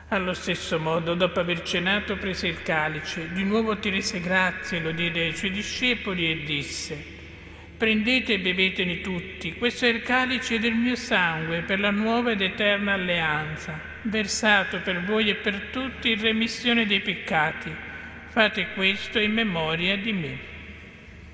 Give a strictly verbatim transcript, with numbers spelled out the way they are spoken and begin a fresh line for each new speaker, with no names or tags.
Allo stesso modo, dopo aver cenato, prese il calice, di nuovo ti rese grazie, lo diede ai suoi discepoli e disse: prendete e bevetene tutti, questo è il calice del mio sangue per la nuova ed eterna alleanza, versato per voi e per tutti in remissione dei peccati. Fate questo in memoria di me.